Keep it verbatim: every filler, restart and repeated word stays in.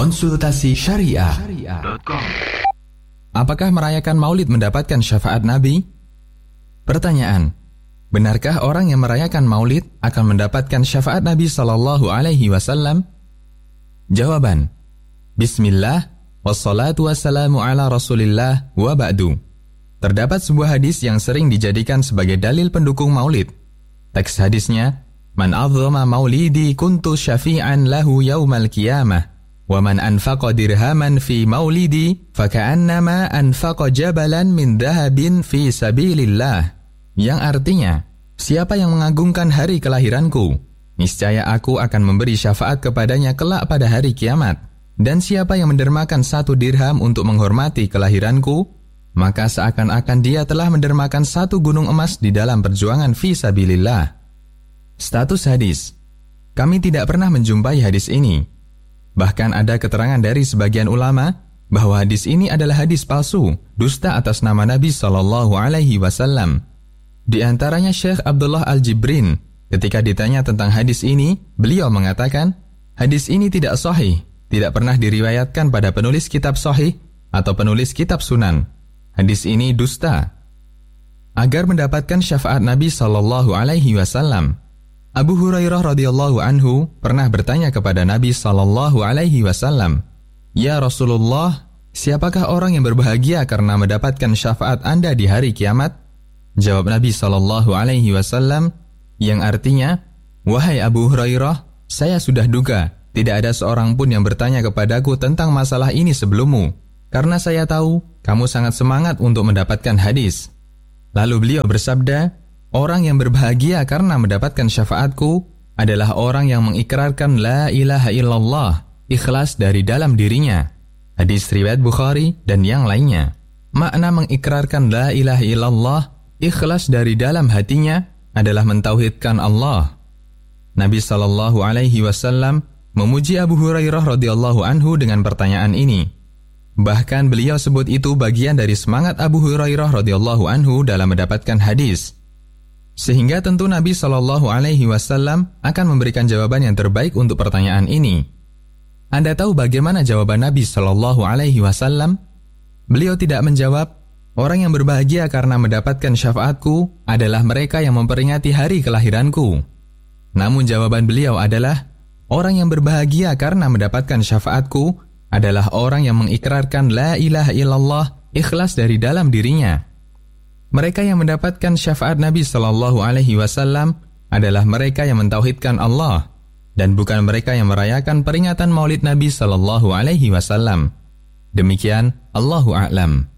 Konsultasi Syariah. Apakah merayakan maulid mendapatkan syafaat Nabi? Pertanyaan: benarkah orang yang merayakan maulid akan mendapatkan syafaat Nabi sallallahu alaihi wasallam? Jawaban: Bismillah, wassalatu wassalamu ala rasulillah, wa ba'du. Terdapat sebuah hadis yang sering dijadikan sebagai dalil pendukung maulid. Teks hadisnya, Man a'zama maulidi kuntu syafi'an lahu yaumal qiyamah, wa man anfaqa dirhaman fi maulidi faka'annama anfaqa jabalan min dhahabin fi sabilillah. Yang artinya, siapa yang mengagungkan hari kelahiranku, niscaya aku akan memberi syafaat kepadanya kelak pada hari kiamat. Dan siapa yang mendermakan satu dirham untuk menghormati kelahiranku, maka seakan-akan dia telah mendermakan satu gunung emas di dalam perjuangan fi sabilillah. Status hadis: kami tidak pernah menjumpai hadis ini. Bahkan ada keterangan dari sebagian ulama bahwa hadis ini adalah hadis palsu, dusta atas nama Nabi sallallahu alaihi wasallam. Di antaranya Syekh Abdullah Al-Jibrin, ketika ditanya tentang hadis ini, beliau mengatakan, hadis ini tidak sahih, tidak pernah diriwayatkan pada penulis kitab sahih atau penulis kitab sunan. Hadis ini dusta. Agar mendapatkan syafaat Nabi sallallahu alaihi wasallam, Abu Hurairah radhiyallahu anhu pernah bertanya kepada Nabi sallallahu alaihi wasallam, "Ya Rasulullah, siapakah orang yang berbahagia karena mendapatkan syafaat Anda di hari kiamat?" Jawab Nabi sallallahu alaihi wasallam yang artinya, "Wahai Abu Hurairah, saya sudah duga tidak ada seorang pun yang bertanya kepadaku tentang masalah ini sebelummu, karena saya tahu kamu sangat semangat untuk mendapatkan hadis." Lalu beliau bersabda, orang yang berbahagia karena mendapatkan syafaatku adalah orang yang mengikrarkan la ilaha illallah, ikhlas dari dalam dirinya. Hadis riwayat Bukhari dan yang lainnya. Makna mengikrarkan la ilaha illallah, ikhlas dari dalam hatinya adalah mentauhidkan Allah. Nabi sallallahu alaihi wasallam memuji Abu Hurairah radhiyallahu anhu dengan pertanyaan ini. Bahkan beliau sebut itu bagian dari semangat Abu Hurairah radhiyallahu anhu dalam mendapatkan hadis. Sehingga tentu Nabi sallallahu alaihi wasallam akan memberikan jawaban yang terbaik untuk pertanyaan ini. Anda tahu bagaimana jawaban Nabi sallallahu alaihi wasallam? Beliau tidak menjawab, orang yang berbahagia karena mendapatkan syafaatku adalah mereka yang memperingati hari kelahiranku. Namun jawaban beliau adalah, orang yang berbahagia karena mendapatkan syafaatku adalah orang yang mengikrarkan la ilaha illallah, ikhlas dari dalam dirinya. Mereka yang mendapatkan syafaat Nabi sallallahu alaihi wasallam adalah mereka yang mentauhidkan Allah dan bukan mereka yang merayakan peringatan Maulid Nabi sallallahu alaihi wasallam. Demikian, Allahu a'lam.